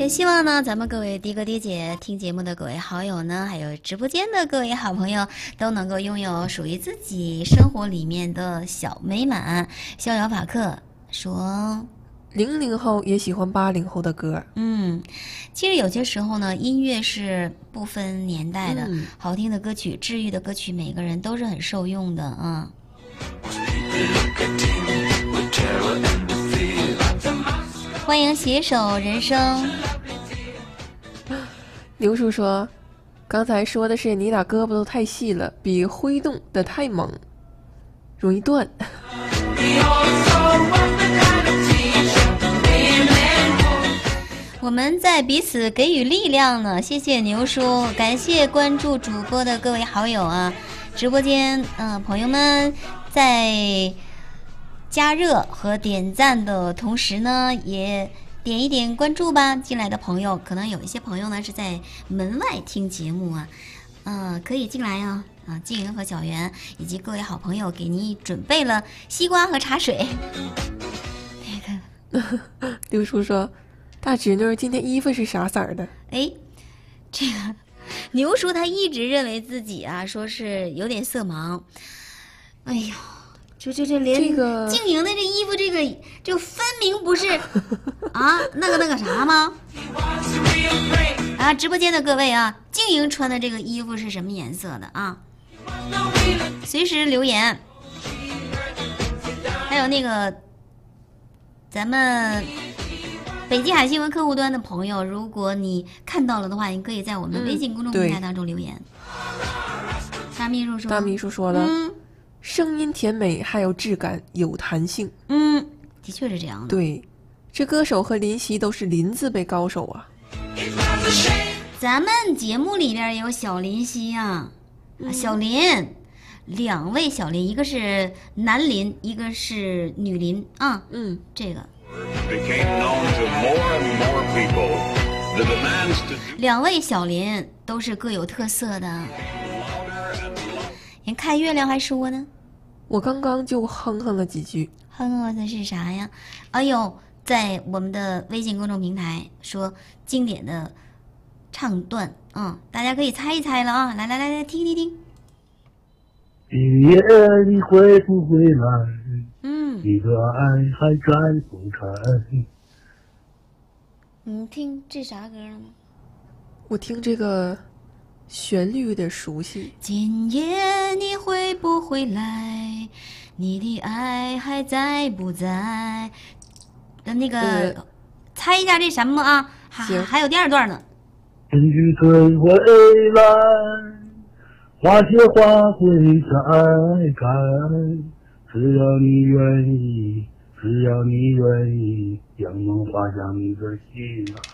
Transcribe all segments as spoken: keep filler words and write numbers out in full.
也希望呢，咱们各位的哥的姐听节目的各位好友呢，还有直播间的各位好朋友，都能够拥有属于自己生活里面的小美满。逍遥法克说， 零零后也喜欢八零后的歌。 嗯，其实有些时候呢，音乐是不分年代的， 嗯、 好听的歌曲、治愈的歌曲，每个人都是很受用的啊。欢迎携手人生。 刘叔说，刚才说的是你俩胳膊都太细了，比挥动的太猛，容易断。 我们在彼此给予力量呢，谢谢牛叔，感谢关注主播的各位好友啊！直播间，嗯、呃，朋友们在加热和点赞的同时呢，也点一点关注吧。进来的朋友，可能有一些朋友呢是在门外听节目啊，嗯、呃，可以进来啊。啊，静莹和小袁以及各位好朋友给你准备了西瓜和茶水。 那个刘叔说，大侄女今天衣服是啥色儿的？ 哎，这个牛叔他一直认为自己啊，说是有点色盲。哎呀，就这这连这个静莹的这衣服，这个就分明不是啊，那个那个啥吗？啊，直播间的各位啊，静莹穿的这个衣服是什么颜色的啊？随时留言。还有那个咱们北极海新闻客户端的朋友，如果你看到了的话，你可以在我们微信公众平台当中留言。嗯、大秘书说， 大秘书说了， 嗯， 声音甜美，还有质感，有弹性。 嗯，的确是这样的。 对，这歌手和林夕都是林字辈高手啊。 咱们节目里边有小林夕啊，嗯、小林，两位小林，一个是男林，一个是女林啊。嗯，这个。两位小林都是各有特色的。人看月亮还说呢， 我刚刚就哼哼了几句。 哼哼的是啥呀？哎呦，在我们的微信公众平台说经典的唱段，嗯，大家可以猜一猜了啊！来来来来，听听听。 今夜你会不会来？ 嗯， 你的爱还在不在？ 你听这啥歌了吗？ 我听这个旋律有点熟悉。 今夜你会不会来？你的爱还在不在？的那个、呃、猜一下这什么啊？还还有第二段呢。 春去春回来，花谢花会再开，只要你愿意，只要你愿意，让梦滑向你的心来。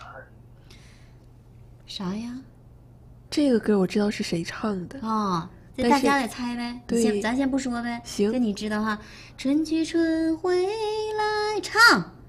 啥呀？ 这个歌我知道是谁唱的哦，这大家得猜呗。 对， 咱先不说呗。 行， 跟你知道哈。春去春回来，唱。